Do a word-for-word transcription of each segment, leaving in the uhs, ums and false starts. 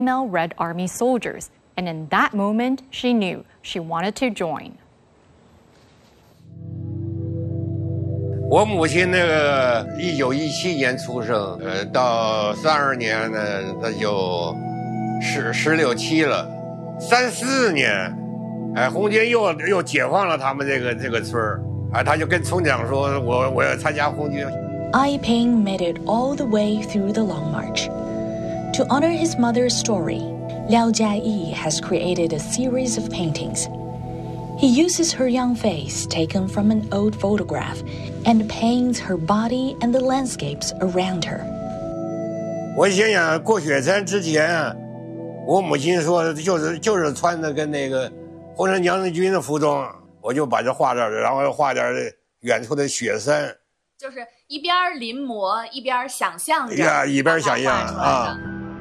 female Red Army soldiers, and in that moment, she knew she wanted to join. 我母亲那个一九一七年出生，呃，到三二年呢，她就十十六七了，三四年，哎，红军又又解放了他们这个这个村儿，啊，他就跟村长说，我我要参加红军。 Ai Ping made it all the way through the Long March. To honor his mother's story, Liao Jiayi has created a series of paintings. He uses her young face taken from an old photograph and paints her body and the landscapes around her. 我想想过雪山之前，我母亲说就是就是穿的跟那个红山娘子军的服装，我就把这画这儿，然后画点远处的雪山。 就是一边临摹一边想象着， 呀，一边想象啊。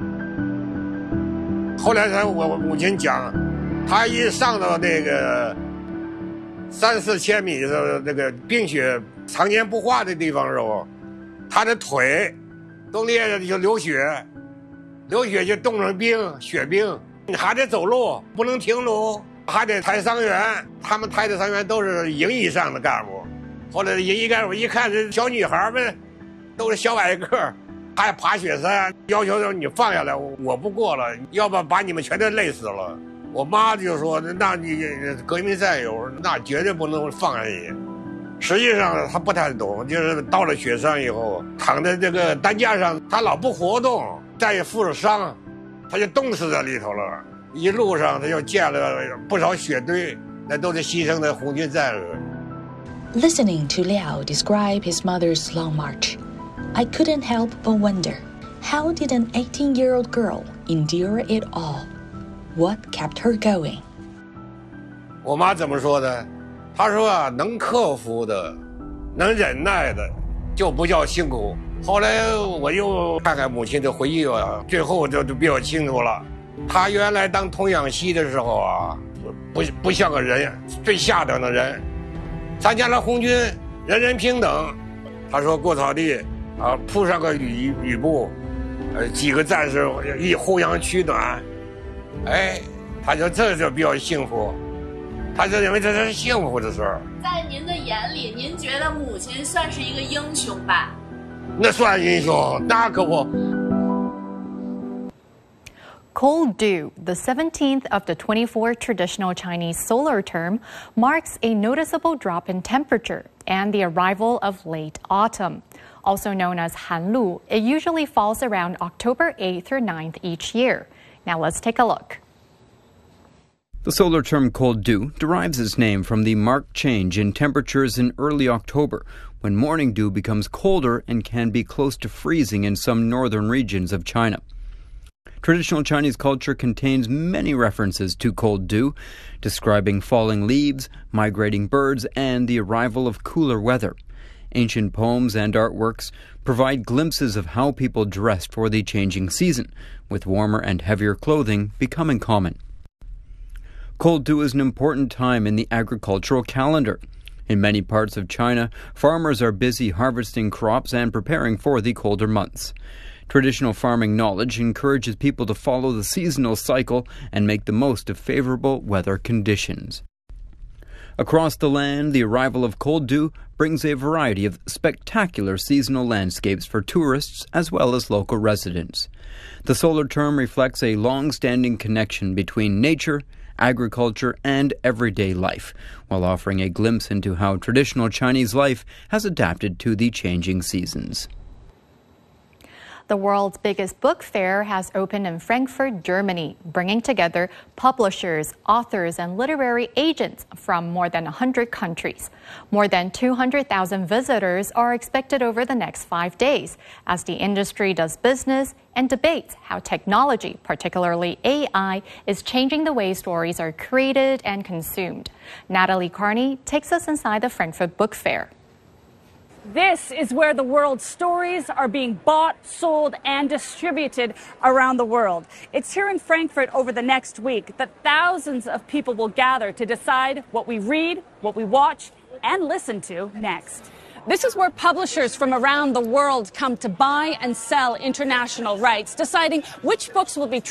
后来他我母亲讲，他一上到那个三四千米的那个冰雪常年不化的地方的时候，他的腿冻裂了就流血，流血就冻成冰，雪冰，你还得走路，不能停路，还得抬伤员。他们抬的伤员都是营以上的干部。后来营以干部一看这小女孩们都是小矮个，还爬雪山，要求说你放下来，我不过了，要不把你们全都累死了。我妈就说，那你革命战友，那绝对不能放下你。实际上他不太懂，就是到了雪山以后，躺在这个担架上，他老不活动，再也负了伤，他就冻死在里头了。一路上他就见了不少雪堆，那都是牺牲的红军战士。 Listening to Liao describe his mother's long march, I couldn't help but wonder, how did an eighteen-year-old girl endure it all? What kept her going? 我妈怎么说的？她说啊，能克服的，能忍耐的，就不叫辛苦。后来我又看看母亲的回忆啊，最后就就比较清楚了。她原来当童养媳的时候啊，不不像个人，最下等的人。参加了红军，人人平等。她说过草地啊，铺上个雨雨布，呃，几个战士一互相取暖。哎，他说这就比较幸福，他就认为这是幸福的事儿。 在您的眼里，您觉得母亲算是一个英雄吧？ 那算英雄，那可不。 Cold Dew, the seventeenth of the twenty-four traditional Chinese solar term, marks a noticeable drop in temperature and the arrival of late autumn. Also known as Hanlu, it usually falls around October eighth or ninth each year. Now let's take a look. The solar term cold dew derives its name from the marked change in temperatures in early October, when morning dew becomes colder and can be close to freezing in some northern regions of China. Traditional Chinese culture contains many references to cold dew, describing falling leaves, migrating birds, and the arrival of cooler weather. Ancient poems and artworks provide glimpses of how people dressed for the changing season, with warmer and heavier clothing becoming common. Cold dew is an important time in the agricultural calendar. In many parts of China, farmers are busy harvesting crops and preparing for the colder months. Traditional farming knowledge encourages people to follow the seasonal cycle and make the most of favorable weather conditions. Across the land, the arrival of cold dew brings a variety of spectacular seasonal landscapes for tourists as well as local residents. The solar term reflects a long-standing connection between nature, agriculture, and everyday life, while offering a glimpse into how traditional Chinese life has adapted to the changing seasons. The world's biggest book fair has opened in Frankfurt, Germany, bringing together publishers, authors, and literary agents from more than one hundred countries. More than two hundred thousand visitors are expected over the next five days as the industry does business and debates how technology, particularly A I, is changing the way stories are created and consumed. Natalie Carney takes us inside the Frankfurt Book Fair. This is where the world's stories are being bought, sold, and distributed around the world. It's here in Frankfurt over the next week that thousands of people will gather to decide what we read, what we watch, and listen to next. This is where publishers from around the world come to buy and sell international rights, deciding which books will be